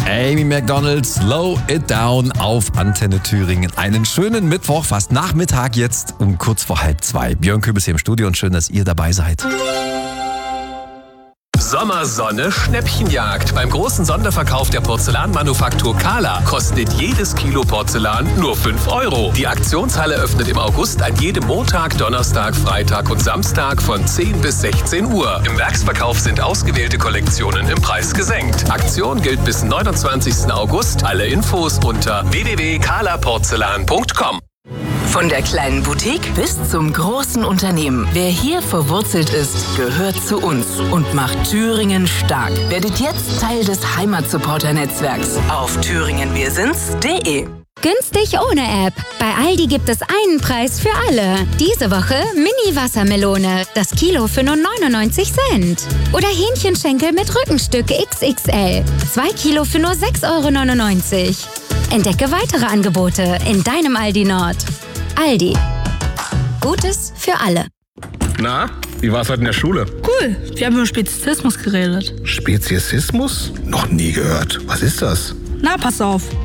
Amy Macdonald, Slow It Down auf Antenne Thüringen. Einen schönen Mittwoch, fast Nachmittag jetzt um kurz vor 1:30. Björn Köbis hier im Studio und schön, dass ihr dabei seid. Sommersonne Schnäppchenjagd. Beim großen Sonderverkauf der Porzellanmanufaktur Kala kostet jedes Kilo Porzellan nur 5 €. Die Aktionshalle öffnet im August an jedem Montag, Donnerstag, Freitag und Samstag von 10 bis 16 Uhr. Im Werksverkauf sind ausgewählte Kollektionen im Preis gesenkt. Aktion gilt bis 29. August. Alle Infos unter www.kalaporzellan.com. Von der kleinen Boutique bis zum großen Unternehmen. Wer hier verwurzelt ist, gehört zu uns und macht Thüringen stark. Werdet jetzt Teil des Heimatsupporter-Netzwerks auf thüringenwirsinds.de. Günstig ohne App. Bei Aldi gibt es einen Preis für alle. Diese Woche Mini-Wassermelone. Das Kilo für nur 99 Cent. Oder Hähnchenschenkel mit Rückenstück XXL. 2 Kilo für nur 6,99 €. Entdecke weitere Angebote in deinem Aldi Nord. Aldi. Gutes für alle. Na, wie war's heute in der Schule? Cool, wir haben über Speziesismus geredet. Speziesismus? Noch nie gehört. Was ist das? Na, pass auf.